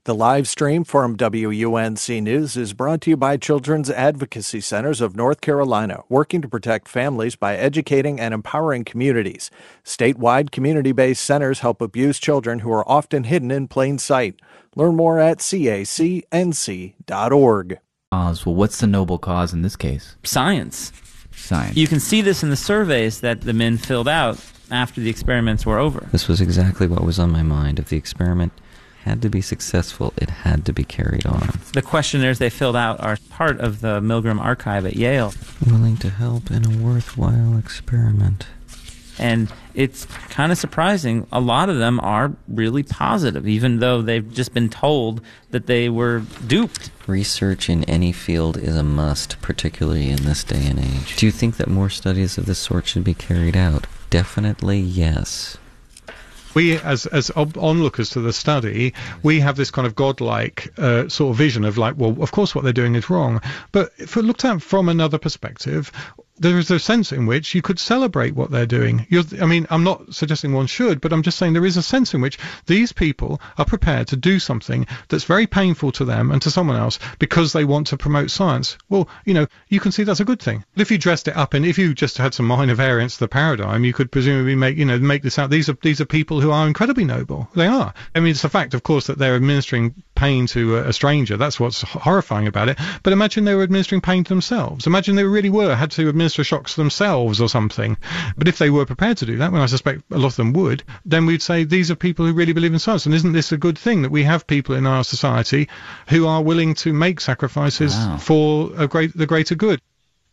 The live stream from WUNC News is brought to you by Children's Advocacy Centers of North Carolina, working to protect families by educating and empowering communities. Statewide community-based centers help abused children who are often hidden in plain sight. Learn more at cacnc.org. Well, what's the noble cause in this case? Science. Science. You can see this in the surveys that the men filled out after the experiments were over. This was exactly what was on my mind. If the experiment had to be successful, it had to be carried on. The questionnaires they filled out are part of the Milgram archive at Yale. Willing to help in a worthwhile experiment. And it's kind of surprising. A lot of them are really positive, even though they've just been told that they were duped. Research in any field is a must, particularly in this day and age. Do you think that more studies of this sort should be carried out? Definitely yes. We, as onlookers to the study, we have this kind of godlike sort of vision of like, well, of course what they're doing is wrong. But if we looked at from another perspective, there is a sense in which you could celebrate what they're doing. I'm not suggesting one should, but I'm just saying there is a sense in which these people are prepared to do something that's very painful to them and to someone else because they want to promote science. Well, you can see that's a good thing. But if you dressed it up and if you just had some minor variants to the paradigm, you could presumably make this out. These are people who are incredibly noble. They are. It's a fact, of course, that they're administering pain to a stranger. That's what's horrifying about it. But imagine they were administering pain to themselves. Imagine they really had to administer shocks themselves or something. But if they were prepared to do that, when I suspect a lot of them would, then we'd say these are people who really believe in science. And isn't this a good thing that we have people in our society who are willing to make sacrifices for the greater good?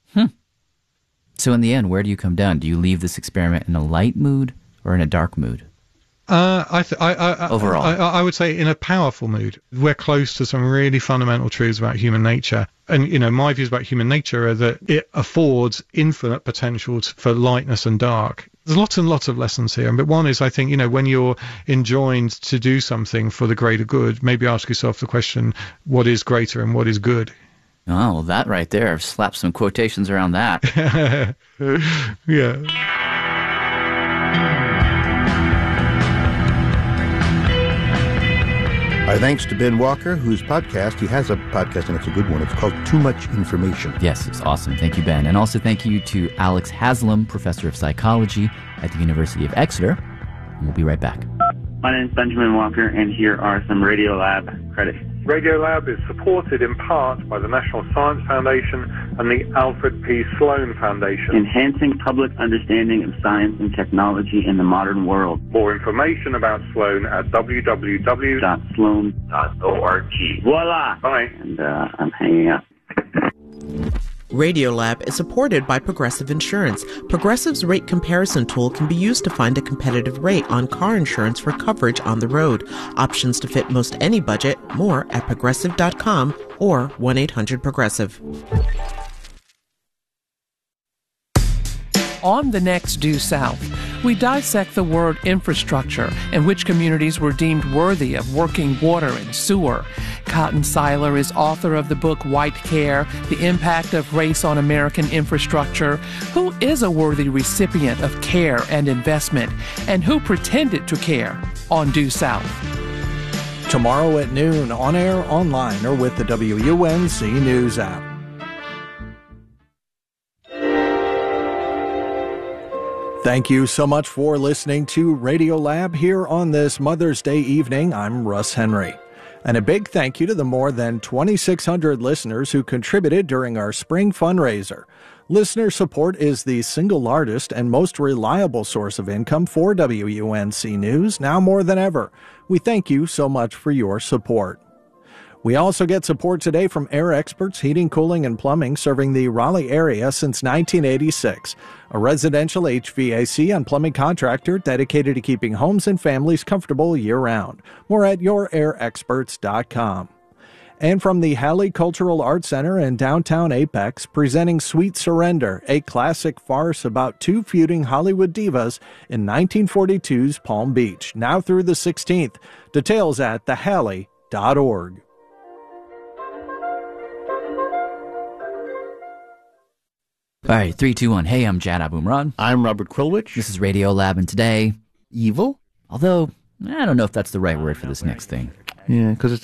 So in the end, where do you come down? Do you leave this experiment in a light mood or in a dark mood? Overall, I would say in a powerful mood. We're close to some really fundamental truths about human nature. And, my views about human nature are that it affords infinite potential for lightness and dark. There's lots and lots of lessons here. But one is, I think, when you're enjoined to do something for the greater good, maybe ask yourself the question, what is greater and what is good? Oh, well, that right there. I've slapped some quotations around that. Yeah. Our thanks to Ben Walker, whose podcast, he has a podcast and it's a good one. It's called Too Much Information. Yes, it's awesome. Thank you, Ben. And also thank you to Alex Haslam, professor of psychology at the University of Exeter. And we'll be right back. My name is Benjamin Walker, and here are some Radiolab credits. Radiolab is supported in part by the National Science Foundation and the Alfred P. Sloan Foundation. Enhancing public understanding of science and technology in the modern world. More information about Sloan at www.sloan.org. Voila! Bye. And I'm hanging up. Radiolab is supported by Progressive Insurance. Progressive's rate comparison tool can be used to find a competitive rate on car insurance for coverage on the road. Options to fit most any budget. More at progressive.com or 1-800-PROGRESSIVE. On the next Due South, we dissect the word infrastructure and which communities were deemed worthy of working water and sewer. Cotton Seiler is author of the book White Care, The Impact of Race on American Infrastructure. Who is a worthy recipient of care and investment, and who pretended to care on Due South? Tomorrow at noon, on air, online, or with the WUNC News app. Thank you so much for listening to Radiolab here on this Mother's Day evening. I'm Russ Henry. And a big thank you to the more than 2,600 listeners who contributed during our spring fundraiser. Listener support is the single largest and most reliable source of income for WUNC News, now more than ever. We thank you so much for your support. We also get support today from Air Experts Heating, Cooling, and Plumbing, serving the Raleigh area since 1986. A residential HVAC and plumbing contractor dedicated to keeping homes and families comfortable year-round. More at yourairexperts.com. And from the Halley Cultural Arts Center in downtown Apex, presenting Sweet Surrender, a classic farce about two feuding Hollywood divas in 1942's Palm Beach, now through the 16th. Details at thehalley.org. All right, 3, 2, 1. Hey, I'm Jad Abumrad. I'm Robert Krulwich. This is Radiolab, and today, evil? Although, I don't know if that's the right word for this next thing. Yeah, because